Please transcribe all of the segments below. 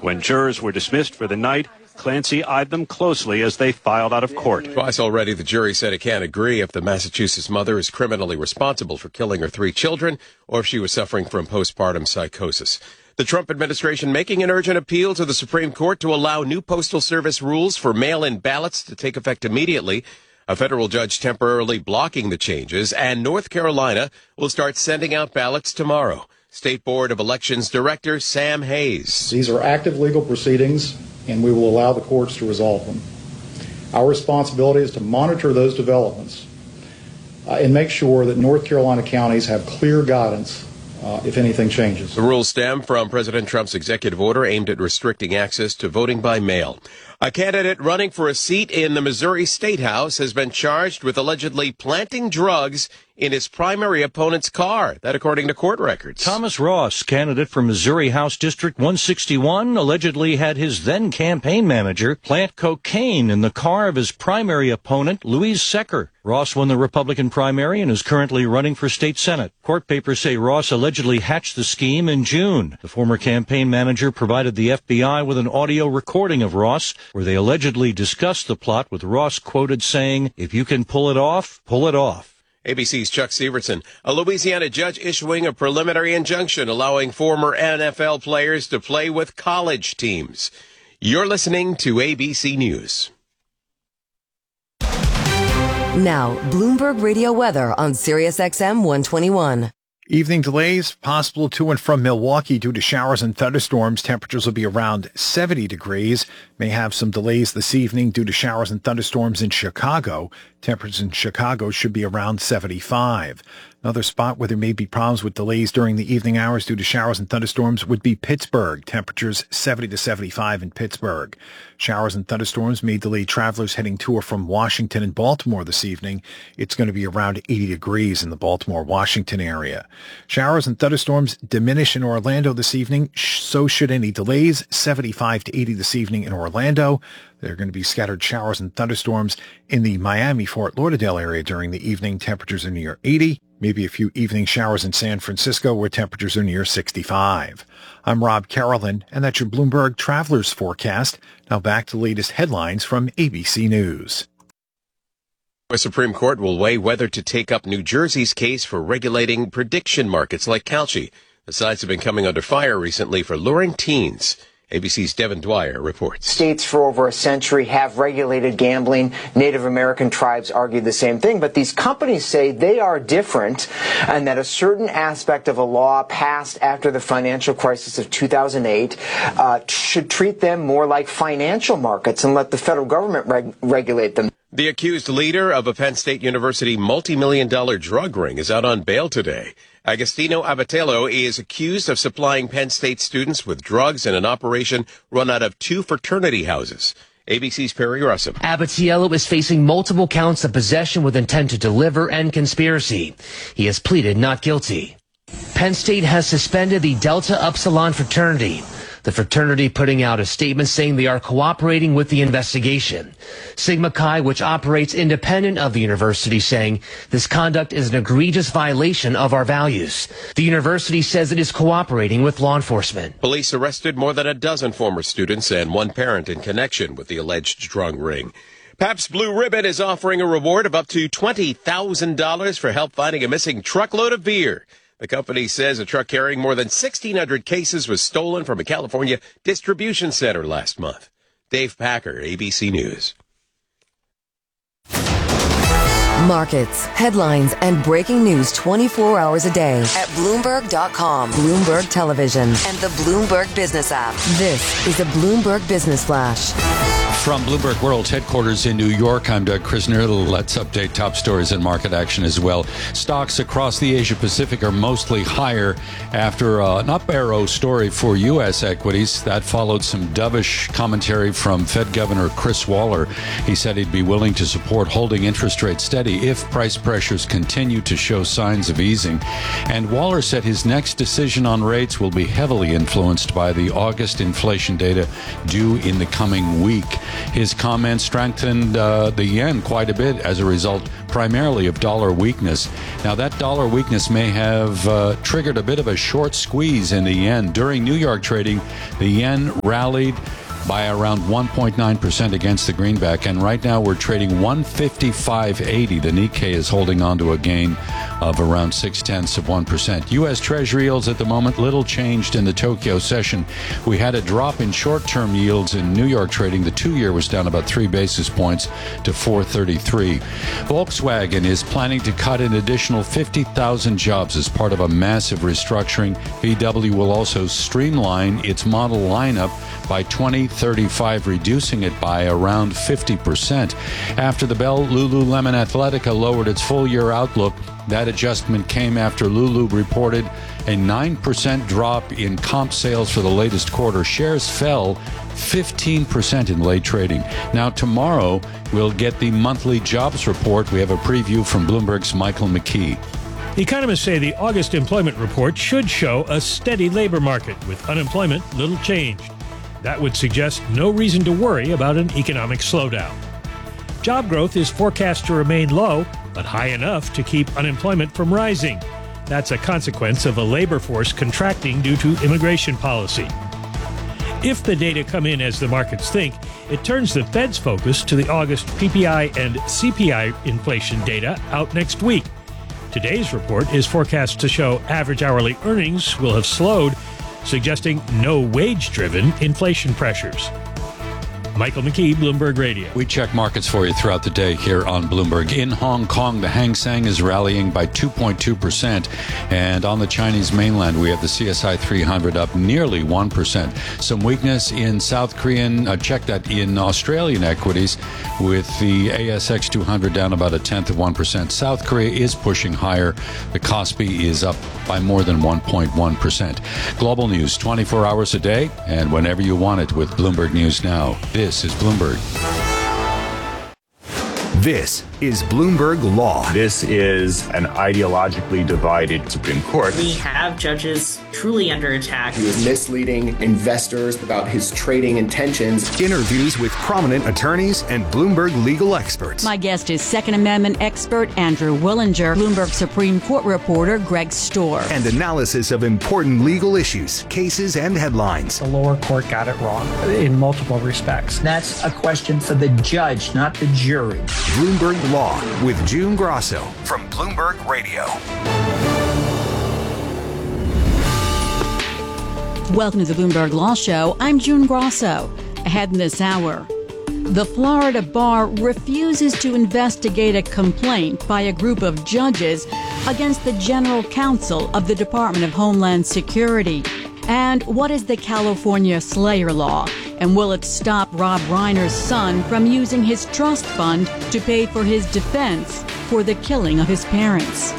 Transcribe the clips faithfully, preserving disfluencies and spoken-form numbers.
When jurors were dismissed for the night, Clancy eyed them closely as they filed out of court. Twice already, the jury said it can't agree if the Massachusetts mother is criminally responsible for killing her three children or if she was suffering from postpartum psychosis. The Trump administration making an urgent appeal to the Supreme Court to allow new Postal Service rules for mail-in ballots to take effect immediately. A federal judge temporarily blocking the changes, and North Carolina will start sending out ballots tomorrow. State Board of Elections Director Sam Hayes. These are active legal proceedings, and we will allow the courts to resolve them. Our responsibility is to monitor those developments uh, and make sure that North Carolina counties have clear guidance Uh, if anything changes. The rules stem from President Trump's executive order aimed at restricting access to voting by mail. A candidate running for a seat in the Missouri State House has been charged with allegedly planting drugs in his primary opponent's car. That according to court records. Thomas Ross, candidate for Missouri House District one sixty-one, allegedly had his then campaign manager plant cocaine in the car of his primary opponent, Louise Secker. Ross won the Republican primary and is currently running for state senate. Court papers say Ross allegedly hatched the scheme in June. The former campaign manager provided the F B I with an audio recording of Ross where they allegedly discussed the plot, with Ross quoted saying, "If you can pull it off, pull it off." A B C's Chuck Severson. A Louisiana judge issuing a preliminary injunction allowing former N F L players to play with college teams. You're listening to A B C News. Now, Bloomberg Radio weather on Sirius X M one twenty-one. Evening delays possible to and from Milwaukee due to showers and thunderstorms. Temperatures will be around seventy degrees. May have some delays this evening due to showers and thunderstorms in Chicago. Temperatures in Chicago should be around seventy-five. Another spot where there may be problems with delays during the evening hours due to showers and thunderstorms would be Pittsburgh. Temperatures seventy to seventy-five in Pittsburgh. Showers and thunderstorms may delay travelers heading to or from Washington and Baltimore this evening. It's going to be around eighty degrees in the Baltimore-Washington area. Showers and thunderstorms diminish in Orlando this evening. So should any delays. seventy-five to eighty this evening in Orlando. There are going to be scattered showers and thunderstorms in the Miami-Fort Lauderdale area during the evening. Temperatures are near eighty. Maybe a few evening showers in San Francisco where temperatures are near sixty-five. I'm Rob Carolyn, and that's your Bloomberg Travelers Forecast. Now back to the latest headlines from A B C News. The Supreme Court will weigh whether to take up New Jersey's case for regulating prediction markets like Kalshi. The sides have been coming under fire recently for luring teens. A B C's Devin Dwyer reports. States for over a century have regulated gambling. Native American tribes argue the same thing, but these companies say they are different and that a certain aspect of a law passed after the financial crisis of two thousand eight uh, should treat them more like financial markets and let the federal government reg- regulate them. The accused leader of a Penn State University multi-million dollar drug ring is out on bail today. Agostino Abatello is accused of supplying Penn State students with drugs in an operation run out of two fraternity houses. A B C's Perry Russell. Abatello is facing multiple counts of possession with intent to deliver and conspiracy. He has pleaded not guilty. Penn State has suspended the Delta Upsilon fraternity. The fraternity putting out a statement saying they are cooperating with the investigation. Sigma Chi, which operates independent of the university, saying this conduct is an egregious violation of our values. The university says it is cooperating with law enforcement. Police arrested more than a dozen former students and one parent in connection with the alleged drug ring. Pabst Blue Ribbon is offering a reward of up to twenty thousand dollars for help finding a missing truckload of beer. The company says a truck carrying more than sixteen hundred cases was stolen from a California distribution center last month. Dave Packer, A B C News. Markets, headlines, and breaking news twenty-four hours a day at Bloomberg dot com, Bloomberg Television, and the Bloomberg Business app. This is a Bloomberg Business Flash. From Bloomberg World headquarters in New York, I'm Doug Krisner. Let's update top stories and market action as well. Stocks across the Asia Pacific are mostly higher after uh, an up-arrow story for U S equities. That followed some dovish commentary from Fed Governor Chris Waller. He said he'd be willing to support holding interest rates steady if price pressures continue to show signs of easing. And Waller said his next decision on rates will be heavily influenced by the August inflation data due in the coming week. His comments strengthened uh, the yen quite a bit as a result primarily of dollar weakness. Now, that dollar weakness may have uh, triggered a bit of a short squeeze in the yen. During New York trading, the yen rallied by around one point nine percent against the greenback, and right now we're trading one fifty-five eighty. The Nikkei is holding on to a gain of around six tenths of one percent. U S Treasury yields at the moment, little changed in the Tokyo session. We had a drop in short-term yields in New York trading. The two-year was down about three basis points to four thirty-three. Volkswagen is planning to cut an additional fifty thousand jobs as part of a massive restructuring. V W will also streamline its model lineup by twenty thirty-five, reducing it by around fifty percent. After the bell, Lululemon Athletica lowered its full-year outlook. That adjustment came after Lulu reported a nine percent drop in comp sales for the latest quarter. Shares fell fifteen percent in late trading. Now, tomorrow, we'll get the monthly jobs report. We have a preview from Bloomberg's Michael McKee. Economists say the August employment report should show a steady labor market with unemployment little changed. That would suggest no reason to worry about an economic slowdown. Job growth is forecast to remain low, but high enough to keep unemployment from rising. That's a consequence of a labor force contracting due to immigration policy. If the data come in as the markets think, it turns the Fed's focus to the August P P I and C P I inflation data out next week. Today's report is forecast to show average hourly earnings will have slowed, suggesting no wage-driven inflation pressures. Michael McKee, Bloomberg Radio. We check markets for you throughout the day here on Bloomberg. In Hong Kong, the Hang Seng is rallying by two point two percent. And on the Chinese mainland, we have the C S I three hundred up nearly one percent. Some weakness in South Korean, uh, check that in Australian equities, with the A S X two hundred down about a tenth of one percent. South Korea is pushing higher. The Kospi is up by more than one point one percent. Global news twenty-four hours a day and whenever you want it with Bloomberg News Now. This is Bloomberg. This is Bloomberg Law. This is an ideologically divided Supreme Court. We have judges truly under attack. He was misleading investors about his trading intentions. Interviews with prominent attorneys and Bloomberg legal experts. My guest is Second Amendment expert Andrew Willinger, Bloomberg Supreme Court reporter Greg Storr. And analysis of important legal issues, cases, and headlines. The lower court got it wrong in multiple respects. That's a question for the judge, not the jury. Bloomberg Law with June Grosso from Bloomberg Radio. Welcome to the Bloomberg Law Show. I'm June Grosso. Ahead in this hour, the Florida bar refuses to investigate a complaint by a group of judges against the general counsel of the Department of Homeland Security. And what is the California Slayer Law? And will it stop Rob Reiner's son from using his trust fund to pay for his defense for the killing of his parents?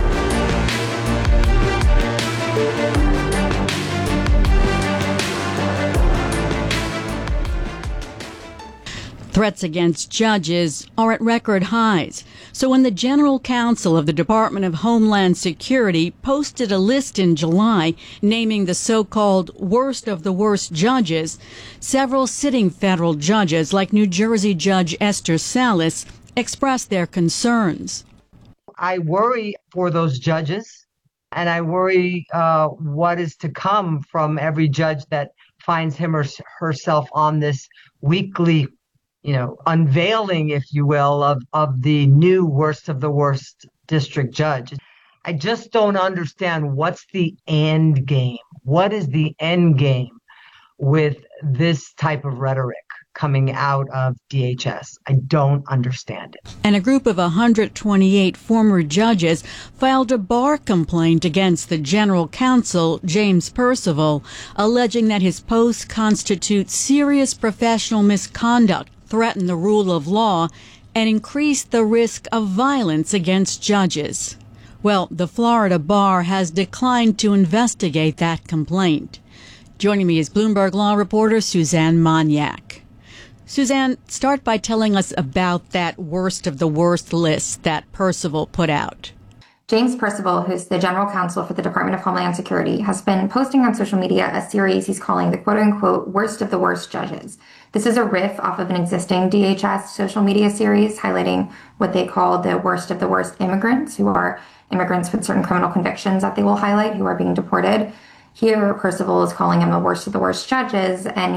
Threats against judges are at record highs. So when the General Counsel of the Department of Homeland Security posted a list in July naming the so-called worst of the worst judges, several sitting federal judges, like New Jersey Judge Esther Salas, expressed their concerns. I worry for those judges, and I worry uh, what is to come from every judge that finds him or herself on this weekly you know, unveiling, if you will, of, of the new worst of the worst district judge. I just don't understand what's the end game. What is the end game with this type of rhetoric coming out of D H S? I don't understand it. And a group of one hundred twenty-eight former judges filed a bar complaint against the general counsel, James Percival, alleging that his posts constitute serious professional misconduct, threaten the rule of law, and increase the risk of violence against judges. Well, the Florida bar has declined to investigate that complaint. Joining me is Bloomberg Law reporter Suzanne Moniak. Suzanne, start by telling us about that worst of the worst list that Percival put out. James Percival, who's the general counsel for the Department of Homeland Security, has been posting on social media a series he's calling the quote-unquote worst of the worst judges. This is a riff off of an existing D H S social media series highlighting what they call the worst of the worst immigrants, who are immigrants with certain criminal convictions that they will highlight who are being deported. Here, Percival is calling them the worst of the worst judges, and